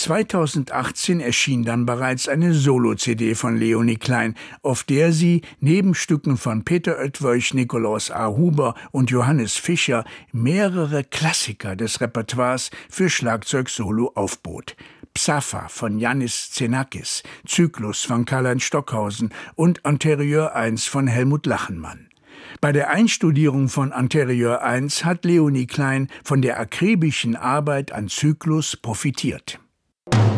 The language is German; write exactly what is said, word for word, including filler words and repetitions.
zweitausendachtzehn erschien dann bereits eine Solo-C D von Leonie Klein, auf der sie neben Stücken von Peter Oetwolch, Nikolaus A. Huber und Johannes Fischer mehrere Klassiker des Repertoires für Schlagzeug-Solo aufbot. Psafa von Yannis Xenakis, Zyklus von Karl-Heinz Stockhausen und Interieur eins von Helmut Lachenmann. Bei der Einstudierung von Interieur eins hat Leonie Klein von der akribischen Arbeit an Zyklus profitiert.